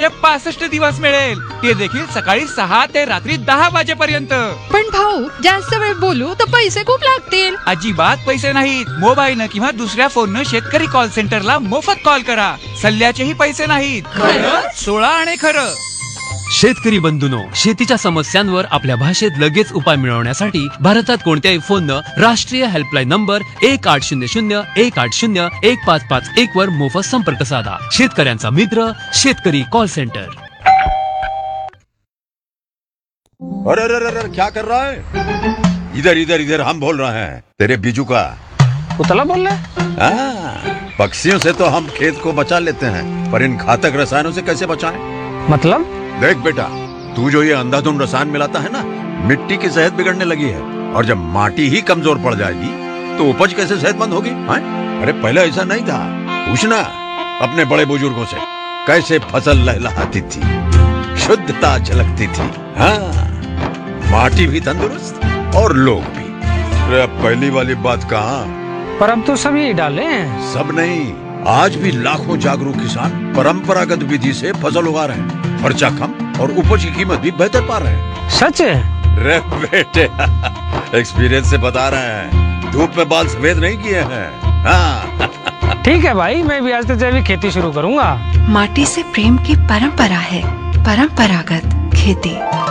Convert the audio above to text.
365 दिवस मिळेल, ते देखील सकाळी 6 ते रात्री 10 वाजेपर्यंत. पण भाऊ, जास्त वेळ बोलू तर पैसे खूप लागतील. अजिबात पैसे नाहीत. मोबाईलनं किंवा दुसऱ्या फोननं शेतकरी कॉल सेंटरला मोफत कॉल करा. सल्ल्याचेही पैसे नाहीत. खरंच? 16 आणि खरं. शेतकरी बंधूंनो, शेतीच्या समस्यांवर आपल्या भाषेत लगेच उपाय मिळवण्यासाठी भारतात कोणत्याही फोननं राष्ट्रीय हेल्पलाईन नंबर 1800-180-1551 वर मोफत संपर्क साधा. शेतकऱ्यांचा मित्र शेतकरी कॉल सेंटर. अरे अरे अरे क्या कर रहा है? इधर इधर इधर, हम बोल रहे हैं तेरे बीजू का. उतला बोल रहे? पक्षियों से तो हम खेत को बचा लेते हैं, पर इन घातक रसायनों से कैसे बचाएं? मतलब? देख बेटा, तू जो ये अंधाधुंध रसायन मिलाता है ना, मिट्टी की सेहत बिगड़ने लगी है. और जब माटी ही कमजोर पड़ जाएगी तो उपज कैसे सेहतमंद होगी? अरे पहले ऐसा नहीं था. पूछना अपने बड़े बुजुर्गों से, कैसे फसल लहलहाती थी, शुद्धता झलकती थी. हाँ, माटी भी तंदुरुस्त और लोग भी. अरे अब पहली वाली बात कहाँ? पर अब तो सब यही डाले हैं. सब नहीं, आज भी लाखों जागरूक किसान परंपरागत विधि से फसल उगा रहे हैं. खर्चा कम और उपज की कीमत भी बेहतर पा रहे हैं. सच है? रे बेटे, एक्सपीरियंस से बता रहे हैं. धूप में बाल सफेद नहीं किए हैं. हाँ. ठीक है भाई, मैं भी आज से जैविक खेती शुरू करूंगा. माटी से प्रेम की परंपरा है, परंपरागत खेती.